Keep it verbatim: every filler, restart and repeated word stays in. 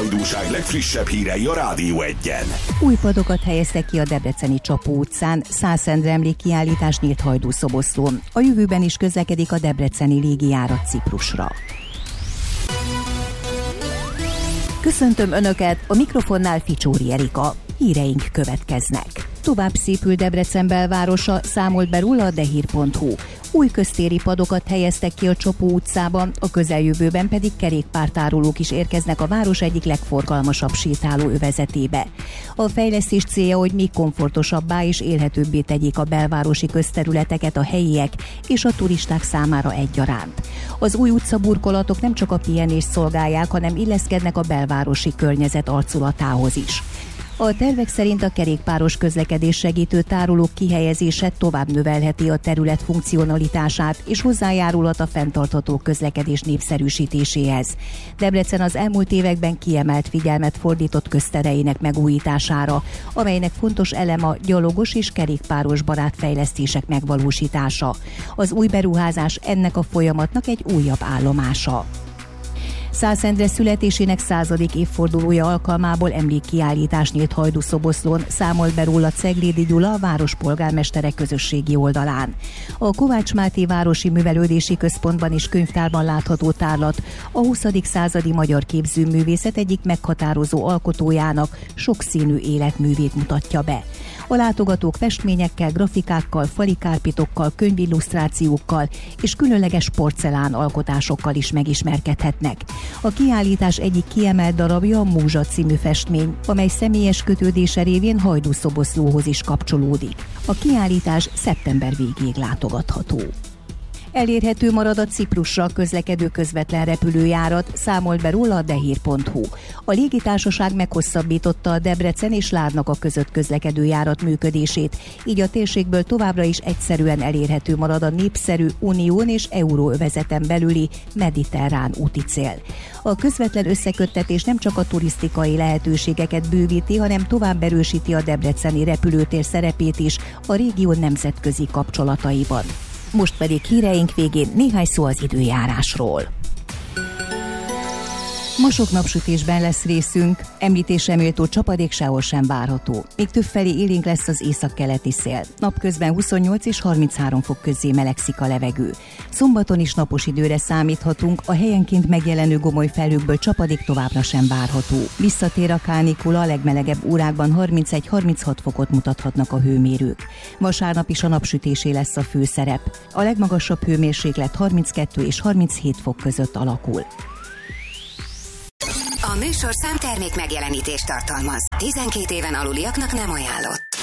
hajdúság legfrissebb hírei a Rádió Egyen. Új padokat helyeztek ki a debreceni Csapó utcán, Szászendre emlékkiállítás nyílt Hajdú-szoboszlón. A jövőben is közlekedik a debreceni légijárat Ciprusra. Köszöntöm Önöket, a mikrofonnál Ficsóri Erika. Híreink következnek. Tovább szépül Debrecen belvárosa, számolt be róla a dehír pont hu. Új köztéri padokat helyeztek ki a Csapó utcában, a közeljövőben pedig kerékpártárolók is érkeznek a város egyik legforgalmasabb sétáló övezetébe. A fejlesztés célja, hogy még komfortosabbá és élhetőbbé tegyék a belvárosi közterületeket a helyiek és a turisták számára egyaránt. Az új utcaburkolatok nem csak a pihenést szolgálják, hanem illeszkednek a belvárosi környezet arculatához is. A tervek szerint a kerékpáros közlekedés segítő tárolók kihelyezése tovább növelheti a terület funkcionalitását és hozzájárulhat a fenntartható közlekedés népszerűsítéséhez. Debrecen az elmúlt években kiemelt figyelmet fordított köztereinek megújítására, amelynek fontos eleme a gyalogos és kerékpáros barát fejlesztések megvalósítása. Az új beruházás ennek a folyamatnak egy újabb állomása. Szászendre születésének századik évfordulója alkalmából emlékkiállítás nyílt Hajdú-szoboszlón, számolt be róla Ceglédi Gyula a város polgármestere közösségi oldalán. A Kovács Máté Városi Művelődési Központban és könyvtárban látható tárlat a huszadik századi magyar képzőművészet egyik meghatározó alkotójának sokszínű életművét mutatja be. A látogatók festményekkel, grafikákkal, fali kárpitokkal, könyvillusztrációkkal és különleges porcelán alkotásokkal is megismerkedhetnek. A kiállítás egyik kiemelt darabja a Múzsa című festmény, amely személyes kötődése révén Hajdú-szoboszlóhoz is kapcsolódik. A kiállítás szeptember végéig látogatható. Elérhető marad a Ciprusra közlekedő közvetlen repülőjárat, számolt be róla a dehír pont hu. A légitársaság meghosszabbította a Debrecen és Lárnaga között közlekedő járat működését, így a térségből továbbra is egyszerűen elérhető marad a népszerű unión és euróövezeten belüli mediterrán úticél. A közvetlen összeköttetés nem csak a turisztikai lehetőségeket bővíti, hanem tovább erősíti a debreceni repülőtér szerepét is a régió nemzetközi kapcsolataiban. Most pedig híreink végén néhány szó az időjárásról. Ma sok napsütésben lesz részünk, említésre méltó csapadék sehol sem várható. Még többfelé élénk lesz az északkeleti szél. Napközben huszonnyolc és harminchárom fok közé melegszik a levegő. Szombaton is napos időre számíthatunk, a helyenként megjelenő gomoly felhőkből csapadék továbbra sem várható. Visszatér a kánikula, a legmelegebb órákban harmincegy-harminchat fokot mutathatnak a hőmérők. Vasárnap is a napsütésé lesz a főszerep. A legmagasabb hőmérséklet harminckettő és harminchét fok között alakul. A műsorszám termék megjelenítést tartalmaz. tizenkét éven aluliaknak nem ajánlott.